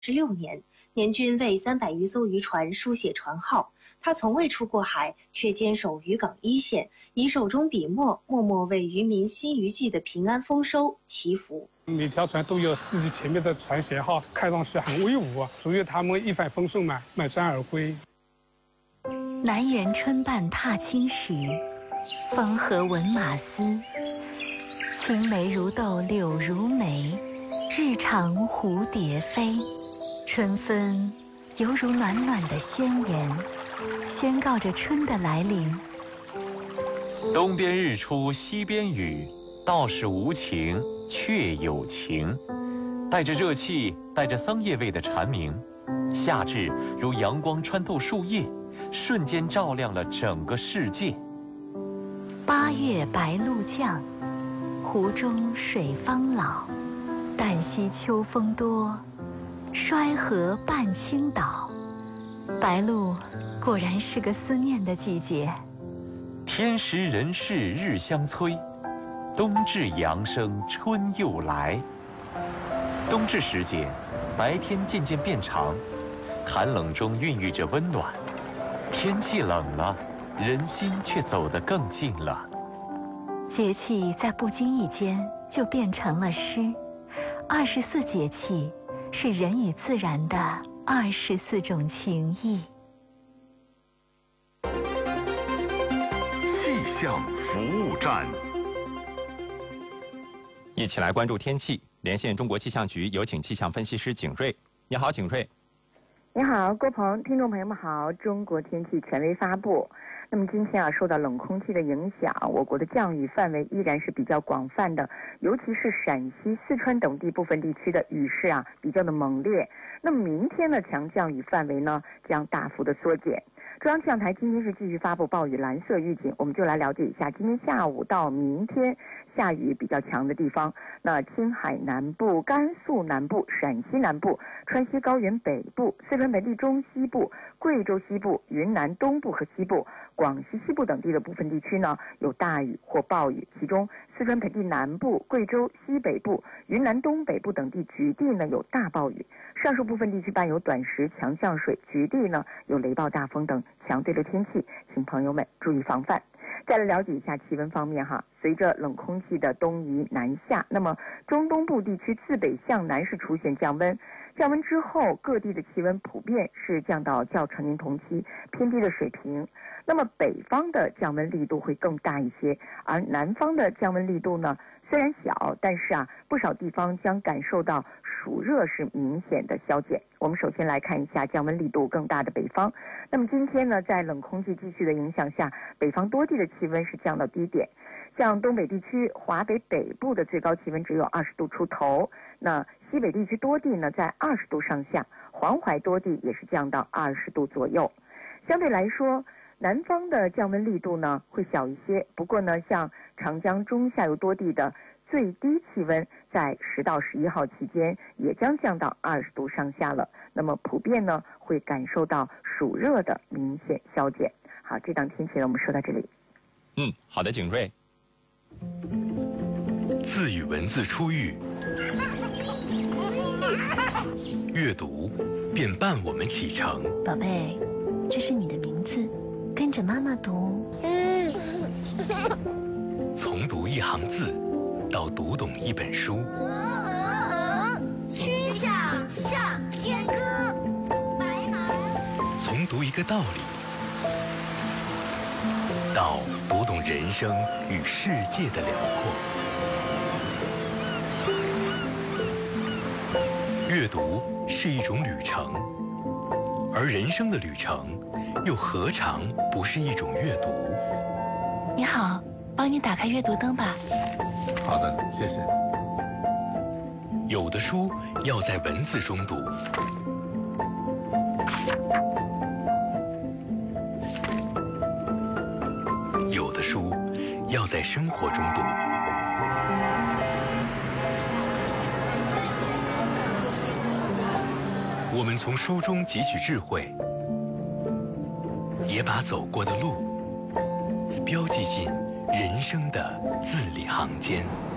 6年，年均为300余艘渔船书写船号。他从未出过海，却坚守渔港一线，以手中笔墨，默默为渔民新渔季的平安丰收祈福。 每条船都有自己前面的船舷号，看上去很威武，祝愿他们一帆风顺嘛，满载而归。 南园春半踏青时，风和闻马嘶。青梅如豆柳如眉，日长蝴蝶飞。春分犹如暖暖的宣言，宣告着春的来临。 东边日出西边雨，道是无晴却有晴。带着热气，带着桑叶味的蝉鸣，夏至如阳光穿透树叶，瞬间照亮了整个世界。 8月白露降，湖中水方老。旦夕秋风多，衰河半倾倒。白露果然是个思念的季节。 天时人事日相催，冬至阳生春又来。冬至时节，白天渐渐变长，寒冷中孕育着温暖。天气冷了，人心却走得更近了。 节气在不经意间就变成了诗。24节气是人与自然的24种情谊。 气象服务站， 一起来关注天气。连线中国气象局，有请气象分析师景瑞。你好，景瑞。 你好，郭鹏，听众朋友们好。中国天气权威发布。那么今天受到冷空气的影响，我国的降雨范围依然是比较广泛的，尤其是陕西、四川等地部分地区的雨势比较的猛烈。那么明天的强降雨范围呢将大幅的缩减。中央气象台今天是继续发布暴雨蓝色预警，我们就来了解一下今天下午到明天下雨比较强的地方。那青海南部、甘肃南部、陕西南部、川西高原北部、四川盆地中西部、贵州西部、云南东部和西部、广西西部等地的部分地区呢有大雨或暴雨，其中四川盆地南部、贵州西北部、云南东北部等地局地呢有大暴雨，上述部分地区伴有短时强降水，局地呢有雷暴大风等强对流天气，请朋友们注意防范。再来了解一下气温方面随着冷空气的东移南下，那么中东部地区自北向南是出现降温，降温之后各地的气温普遍是降到较常年同期偏低的水平。那么北方的降温力度会更大一些，而南方的降温力度呢虽然小，但是不少地方将感受到暑热是明显的消减。我们首先来看一下降温力度更大的北方。那么今天呢，在冷空气继续的影响下，北方多地的气温是降到低点。像东北地区、华北北部的最高气温只有20度出头，那西北地区多地呢在20度上下，黄淮多地也是降到20度左右。相对来说，南方的降温力度呢会小一些，不过呢，像长江中下游多地的最低气温在10到11号期间也将降到20度上下了，那么普遍呢会感受到暑热的明显消减。好，这档天气呢我们说到这里。 好的，景瑞。 字与文字初遇，阅读便伴我们启程。 宝贝，这是你的名字，跟着妈妈读。 从读一行字到读懂一本书， 曲项向天歌， 从读一个道理到读懂人生与世界的辽阔。阅读是一种旅程，而人生的旅程又何尝不是一种阅读？ 你好，帮你打开阅读灯吧。 好的，谢谢。 有的书要在文字中读，有的书要在生活中读。我们从书中汲取智慧，也把走过的路标记进人生的字里行间。